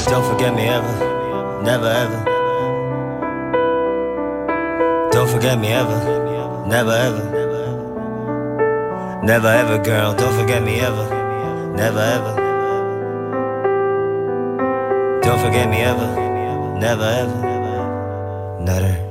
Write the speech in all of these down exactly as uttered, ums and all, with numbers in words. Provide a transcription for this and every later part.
Don't forget me ever, never ever. Don't forget me ever, never ever. Never ever, girl, don't forget me ever, never ever. Don't forget me ever, never ever. 나를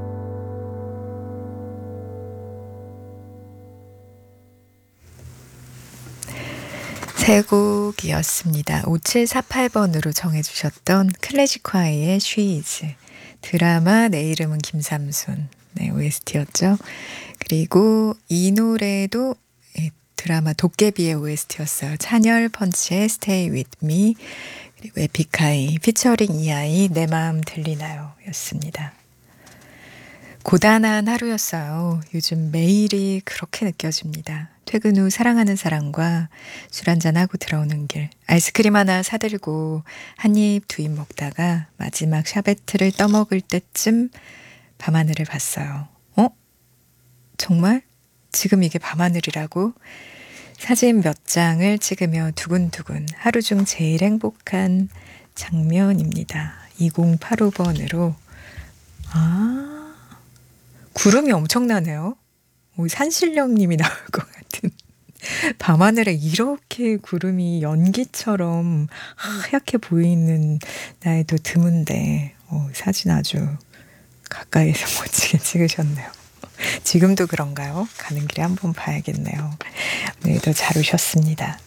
세 곡이었습니다. 오칠사팔 번으로 정해주셨던 클래식화의 She is. 드라마 내 이름은 김삼순. 네, 오에스티였죠. 그리고 이 노래도 드라마 도깨비의 오에스티였어요. 찬열 펀치의 Stay with me. 그리고 에픽하이 피처링 이하이 내 마음 들리나요? 였습니다. 고단한 하루였어요. 요즘 매일이 그렇게 느껴집니다. 퇴근 후 사랑하는 사람과 술 한잔하고 들어오는 길 아이스크림 하나 사들고 한 입 두 입 먹다가 마지막 샤베트를 떠먹을 때쯤 밤하늘을 봤어요. 어? 정말? 지금 이게 밤하늘이라고? 사진 몇 장을 찍으며 두근두근 하루 중 제일 행복한 장면입니다. 이공팔오 번으로 아 구름이 엄청나네요. 오, 산신령님이 나올 것 같은 밤하늘에 이렇게 구름이 연기처럼 하얗게 보이는 날도 드문데 오, 사진 아주 가까이서 멋지게 찍으셨네요. 지금도 그런가요? 가는 길에 한번 봐야겠네요. 오늘도 잘 오셨습니다.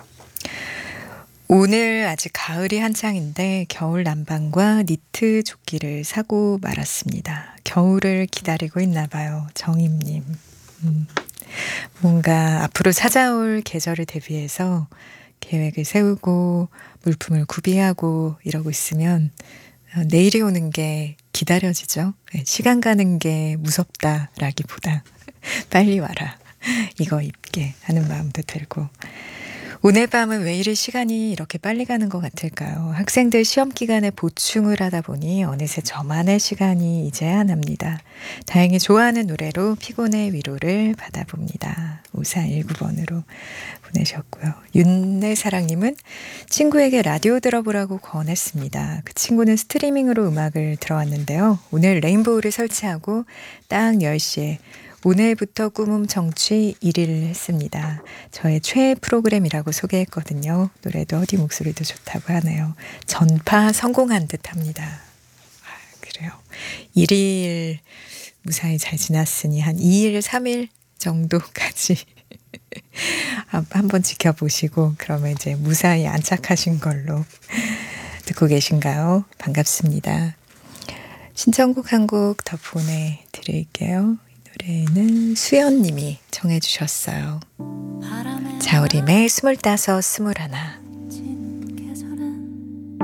오늘 아직 가을이 한창인데 겨울 난방과 니트 조끼를 사고 말았습니다. 겨울을 기다리고 있나 봐요. 정임님. 음, 뭔가 앞으로 찾아올 계절을 대비해서 계획을 세우고 물품을 구비하고 이러고 있으면 내일이 오는 게 기다려지죠. 시간 가는 게 무섭다라기보다 빨리 와라. 이거 입게 하는 마음도 들고 오늘 밤은 왜 이리 시간이 이렇게 빨리 가는 것 같을까요? 학생들 시험 기간에 보충을 하다 보니 어느새 저만의 시간이 이제야 납니다. 다행히 좋아하는 노래로 피곤의 위로를 받아봅니다. 오사일구 번으로 보내셨고요. 윤내사랑님은 친구에게 라디오 들어보라고 권했습니다. 그 친구는 스트리밍으로 음악을 들어왔는데요. 오늘 레인보우를 설치하고 딱 열 시에 오늘부터 꿈음 청취 일 위를 했습니다. 저의 최애 프로그램이라고 소개했거든요. 노래도 어디 목소리도 좋다고 하네요. 전파 성공한 듯합니다. 아, 그래요. 일 일 무사히 잘 지났으니 한 이 일, 삼 일 정도까지 한번 지켜보시고 그러면 이제 무사히 안착하신 걸로 듣고 계신가요? 반갑습니다. 신청곡 한 곡 더 보내드릴게요. 노래는 수연님이 정해주셨어요. 자우림의 스물다섯, 스물하나.